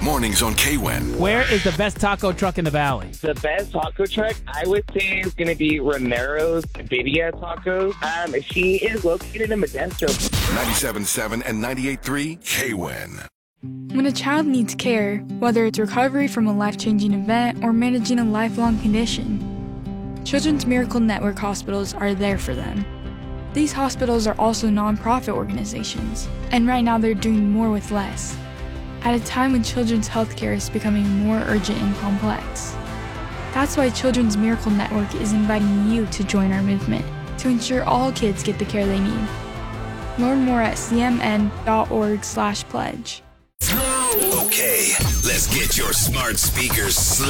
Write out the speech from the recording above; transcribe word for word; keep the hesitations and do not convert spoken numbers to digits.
Mornings on K W E N. Where is the best taco truck in the valley? The best taco truck, I would say, is going to be Romero's Birria Tacos. Um, she is located in Modesto. ninety-seven point seven and ninety-eight point three K W E N. When a child needs care, whether it's recovery from a life-changing event or managing a lifelong condition, Children's Miracle Network hospitals are there for them. These hospitals are also nonprofit organizations, and right now they're doing more with less, at a time when children's healthcare is becoming more urgent and complex. That's why Children's Miracle Network is inviting you to join our movement to ensure all kids get the care they need. Learn more at c m n dot org slash pledge. Okay, let's get your smart speakers